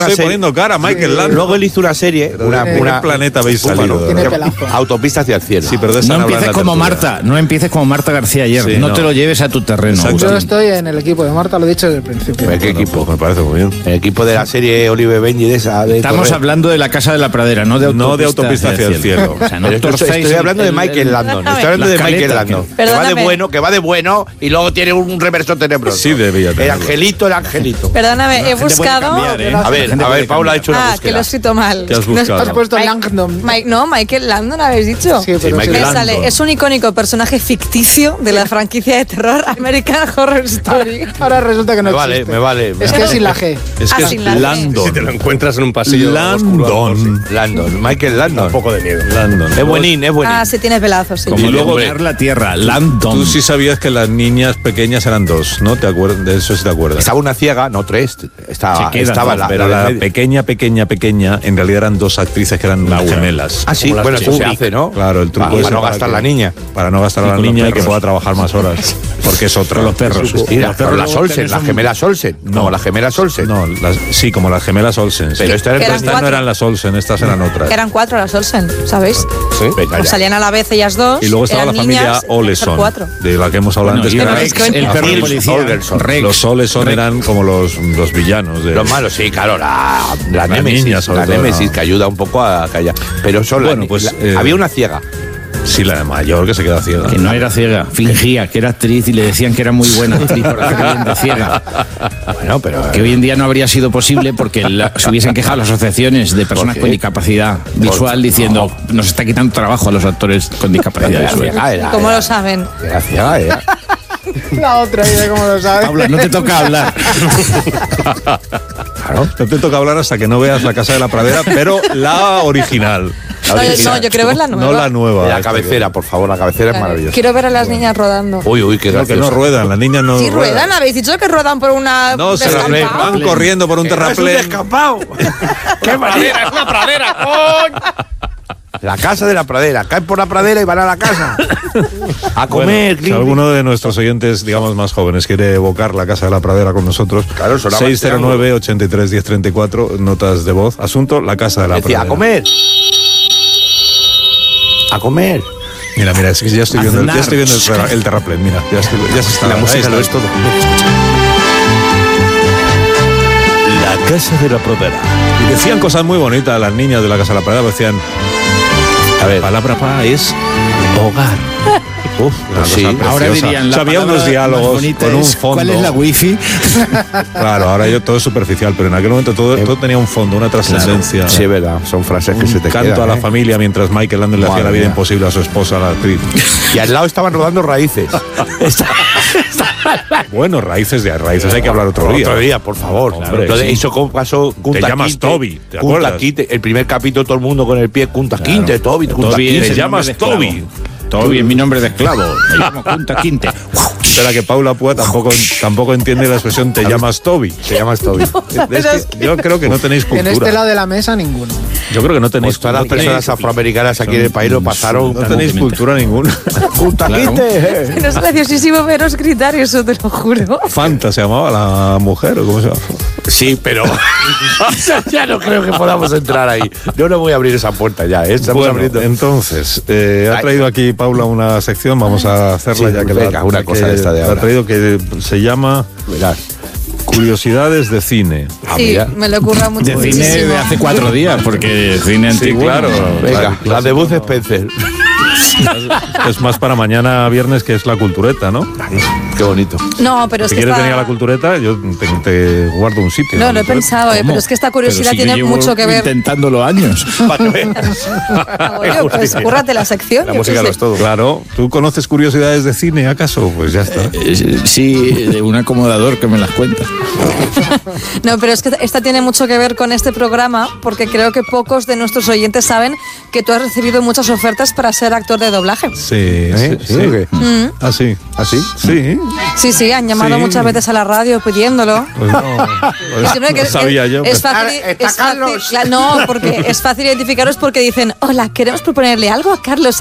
Estoy poniendo cara a Michael Landon. Luego él hizo una serie, ¿Qué planeta habéis salido? Tiene pelazo. Autopista hacia el cielo. Sí, pero de No empieces como Marta García ayer. Sí, no te lo lleves a tu terreno. Yo estoy en el equipo de Marta, lo he dicho desde el principio. ¿Qué equipo? Me parece muy bien. El equipo de la serie Oliver Benji de esa. Estamos hablando de la Casa de la Pradera, no de Autopista hacia el cielo. O sea, no Pero estoy hablando de Michael Landon. Estoy hablando de Michael Landon. Que va de bueno y luego tiene un reverso tenebroso. Sí, debía tener. El angelito. Perdóname, he buscado. A ver, Paula ha hecho una búsqueda. Que lo he escrito mal. ¿Qué has buscado? Has puesto Langdon. Michael Landon, ¿habéis dicho? Sí, pero Michael Me Landon. sale, es un icónico personaje ficticio de la franquicia de terror American Horror Story. Ahora resulta que no existe. Me vale. Es que es sin la G. Es que es sin la G. Landon. Si te lo encuentras en un pasillo Landon. Michael Landon. un poco de miedo. Landon. Es buenín. Ah, sí, tiene pelazos, sí. Como Y luego- luego la tierra, Landon. Tú sí sabías que las niñas pequeñas eran dos, ¿no? ¿Te acuerdas? De eso sí te acuerdas. Estaba una ciega, no tres. Estaba la. Pero la pequeña, en realidad eran dos actrices que eran gemelas. Ah, sí, bueno, eso se hace, ¿no? Claro, el truco Para es no gastar la niña. Para no gastar a la con los niña y que perros. pueda trabajar más horas. Porque es otra. Los perros. Mira, pero las luego Olsen, tenés las un- gemelas Olsen. No. Como las gemelas Olsen. No, sí, como las gemelas Olsen. Pero esta Que eran estas no cuatro. eran las Olsen, estas eran otras. Eran 4 las Olsen, ¿sabéis? Sí, venga, Pues ya. salían a la vez ellas dos. Y luego estaba la eran familia niñas, Oleson, 4. de la que hemos hablado Bueno, antes. y que Rex, eran- el perro Rex policía. Olgerson. Rex. Los Oleson eran como los villanos. De, Los malos, sí, claro, la Némesis, niña, sobre la todo, Némesis, ¿no? que ayuda un poco a callar. Pero son Bueno, pues, había una ciega. Sí, la de mayor que se queda ciega. Que no era ciega, fingía que era actriz y le decían que era muy buena actriz por hacer bien de ciega. Bueno, pero Que hoy en día no habría sido posible porque se hubiesen quejado las asociaciones de personas con discapacidad visual diciendo nos está quitando trabajo a los actores con discapacidad visual. ¿Cómo lo saben? Era ciega, era. La otra, ¿y cómo lo sabes? Paula, no te toca hablar. Claro. No te toca hablar hasta que no veas La Casa de la Pradera, pero la original. No, yo quiero ver la nueva. No la nueva. La esta cabecera, por favor, la cabecera es maravillosa. Quiero ver a las niñas rodando. Uy, qué que no gracioso. ruedan, las niñas no Sí, ruedan. Habéis dicho que ruedan por una. No, se descampado? van corriendo por un terraplén. descampado! ¡Qué manera! ¡Es una pradera! La casa de la pradera. Caen por la pradera y van a la casa. A comer. Si alguno de nuestros oyentes, digamos más jóvenes, quiere evocar La Casa de la Pradera con nosotros, Claro, sonaba 609-83-1034, notas de voz. Asunto, La Casa de la Decía, Pradera. a comer. A comer. Mira, es que ya estoy viendo el terraplén, mira, ya se está. La música ahí lo está. es todo. La Casa de la Pradera. Y decían cosas muy bonitas las niñas de La Casa de la Pradera, decían, A ver. la palabra pa es hogar. Uf, una Sí. cosa Ahora preciosa. dirían O la sea, había palabra unos diálogos más bonita con un es, fondo. ¿cuál es la wifi? Claro, ahora todo es superficial, pero en aquel momento todo tenía un fondo, una trascendencia. Sí, es verdad. Son frases que se te Canto quedan. a la familia mientras Michael Landon le hacía Madre la vida mía. imposible a su esposa, la actriz. Y al lado estaban rodando raíces. Bueno, raíces hay que hablar otro día. Otro día, por favor. Hombre, Lo de sí. eso como pasó Kunta Te llamas Kinte. Toby, ¿te Kunta acuerdas? Kinte, el primer capítulo todo el mundo con el pie Kunta Kinte, Toby, Kunta Toby Kinte. es Te el llamas nombre de esclavo. Toby. Toby es mi nombre de esclavo. Me llamo Kunta Kinte. Espera que Paula Púa tampoco entiende la expresión te llamas Toby. Te llamas Toby. Es que yo creo que no tenéis En este cultura. lado de la mesa, ninguno. Yo creo que no tenéis Pues todas las personas afroamericanas aquí en el país lo pasaron. No tenéis cultura ninguna. Kunta Kinte. No es graciosísimo veros gritar eso, te lo juro. Fanta se llamaba la mujer, ¿o cómo se llama? Sí, pero ya no creo que podamos entrar ahí. Yo no voy a abrir esa puerta ya. Estamos Bueno, abriendo. entonces, ha traído aquí Paula una sección, vamos a hacerla Sí, ya que venga, una cosa de esta de la ha ahora. traído que se llama Verás. Curiosidades de cine. Sí, mira. me lo ocurra mucho. De cine de hace 4 días, porque cine antiguo. claro. Venga, la de Bud Spencer. Es más para mañana viernes, que es la cultureta, ¿no? Qué bonito. No, pero es Si que quieres está... venir a la cultureta, yo te guardo un sitio. No, lo he pensado, ¿Cómo? pero es que esta curiosidad Pero si yo tiene llevo mucho que ver. intentándolo años. Ah, bueno, pues cúrrate la sección. La yo música qué lo sé. es todo. Claro, ¿tú conoces curiosidades de cine, acaso? Pues ya está. Sí, de un acomodador que me las cuenta. No, pero es que esta tiene mucho que ver con este programa, porque creo que pocos de nuestros oyentes saben que tú has recibido muchas ofertas para ser actor de doblaje. Sí, ¿Sí o qué? Ah, sí. ¿Ah, sí? Sí. Sí, han llamado Sí. muchas veces a la radio pidiéndolo. Pues no. Y siempre que No sabía yo. Es fácil, ¿Está es fácil- Carlos? no, porque es fácil identificaros porque dicen, hola, queremos proponerle algo a Carlos